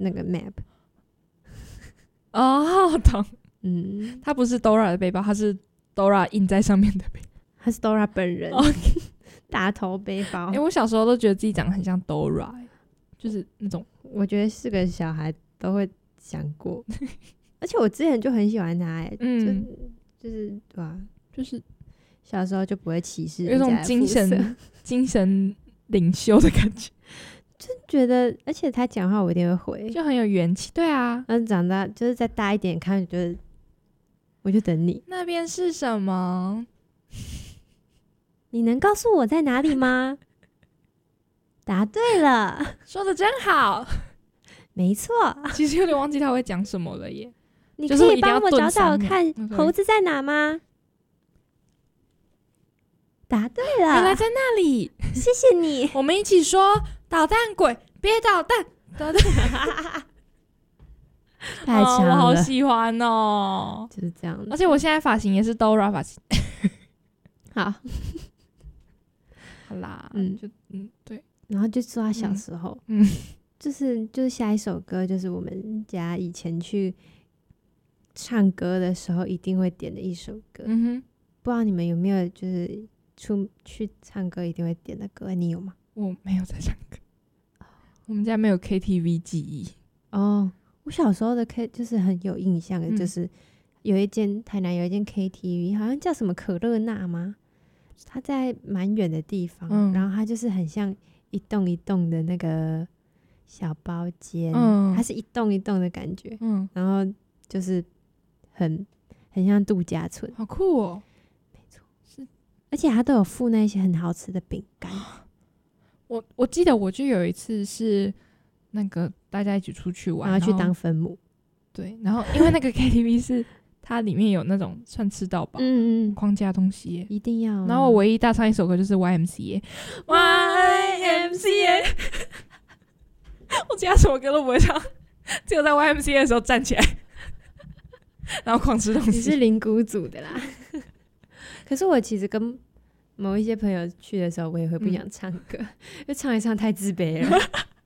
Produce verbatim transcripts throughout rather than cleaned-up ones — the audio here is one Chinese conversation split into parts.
那个 map。 哦，懂。 嗯， 它不是 Dora 的背包，它是 Dora 印在上面的背包。 他是 Dora 本人， Okay 大头背包。 哎、欸，我小时候都觉得自己长得很像 Dora，、欸、就是那种， 我觉得是个小孩都会想过，而且我之前就很喜欢他、欸，嗯，就就是对吧、啊？ 就是小时候就不会歧视有人家的种精肤色神精神领袖的感觉， 就觉得，而且他讲话我一定会回， 就很有元气。对啊， 但长大就是再大一点看，就是我就等你。 那边是什么？ 你能告诉我在哪里吗？答对了， 说的真好。 没错。 其实有点忘记他会讲什么了耶。 你就是可以帮我找一定要顿三秒找看 OK 猴子在哪吗？答对了， 原来在那里。 谢谢你。 我们一起说捣蛋鬼，别捣蛋，捣蛋。 太强了、 哦，我好喜欢哦。 就是这样。 而且我现在发型也是 Dora 发型。 好， 好啦， 嗯， 就嗯对， 然后就说他小时候， 嗯，嗯就是就是下一首歌，就是我们家以前去唱歌的时候一定会点的一首歌。 嗯哼， 不知道你们有没有就是出去唱歌一定会点的歌？你有吗？ 我没有在唱歌，我们家没有 K T V 记忆。 哦，我小时候的 K 就是很有印象的， 嗯就是有一间台南有一间 K T V， 好像叫什么可乐娜吗？它在蛮远的地方， 嗯然后它就是很像一栋一栋的那个小包间， 嗯它是一栋一栋的感觉， 嗯， 然后就是很很像度假村， 好酷哦。 而且它都有附那些很好吃的饼干。 我我记得我就有一次是那个大家一起出去玩， 然后去当分母。 对，然后因为那个 K T V 是它里面有那种算吃到饱， 嗯嗯， 框架东西耶， 一定要、啊。 然后我唯一大唱一首歌就是 Y M C A，Y M C A， 我其他什么歌都不会唱，只有在 Y M C A 的时候站起来，然后狂吃东西。 你是灵骨组的啦。可是我其实跟某一些朋友去的时候，我也会不想唱歌，因为唱一唱太自卑了。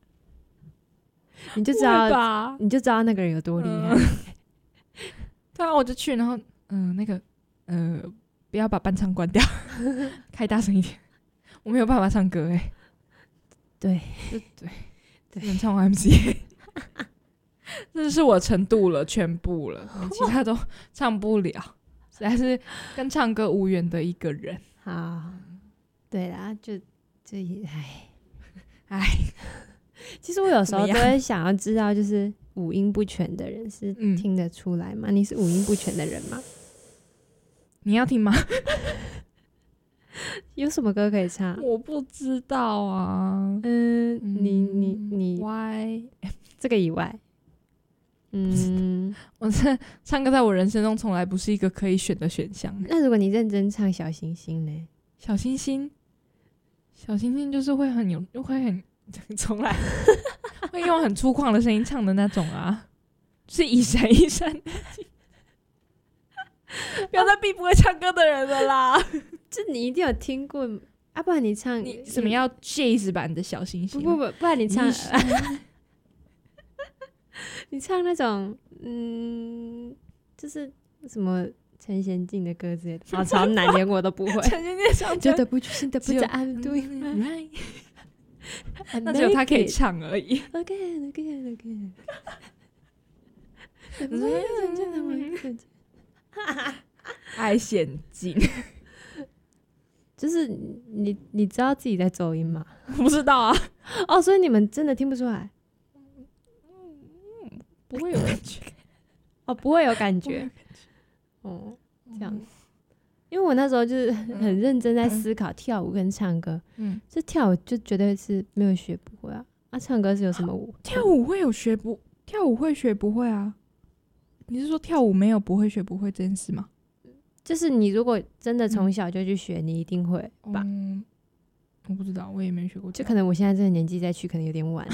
你就知道吧， 你就知道那个人有多厉害。 嗯对啊，我就去，然后嗯、呃，那个呃，不要把伴唱关掉，开大声一点，我没有办法唱歌哎。 对对对对， 能唱 Y M C A， 这是我程度了，全部了，其他都唱不了，实在是跟唱歌无缘的一个人。 好，对啦，就这唉唉， 其实我有时候怎么样都会想要知道，就是五音不全的人是嗯听得出来吗？你是五音不全的人吗？ 你要听吗？ 有什么歌可以唱？ 我不知道啊。 嗯，你你你 Y， 这个以外，嗯， 我这唱歌在我人生中从来不是一个可以选的选项。 那如果你认真唱小星星呢？ 小星星，小星星就是会很有，会很重来，会用很粗犷的声音唱的那种啊，是一闪一闪的。不要再逼不会唱歌的人了啦！ 这你一定有听过啊，不然你唱你什么要 jazz 版的小星星？ 不不不，不然你唱一闪你唱那种嗯，就是什么陈贤进的歌之类的，好超难，连我都不会。 陈贤进唱觉得不去，心的不只有在安对吗？ right，那只有他可以唱而已。 Again, again, again。 爱陷阱。 就是你你知道自己在走音吗？ 我不知道啊， 哦，所以你们真的听不出来不会有感觉。 哦，不会有感觉哦，这样。因为我那时候就是很认真在思考跳舞跟唱歌， 嗯， 这跳舞就绝对是没有学不会啊，啊，唱歌是有什么舞？ 跳舞会有学不？跳舞会学不会啊？你是说跳舞没有不会学不会这件事吗？ 就是你如果真的从小就去学，你一定会吧？ 嗯，我不知道，我也没学过跳舞。 就可能我现在这个年纪再去，可能有点晚。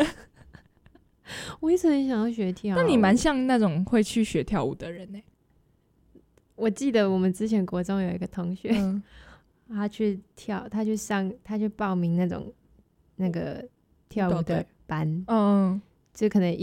我一直很想要学跳舞。 那你蛮像那种会去学跳舞的人呢、欸。 我记得我们之前国中有一个同学， 嗯、 他去跳，他去上，他去报名那种那个跳舞的班， 嗯， 就可能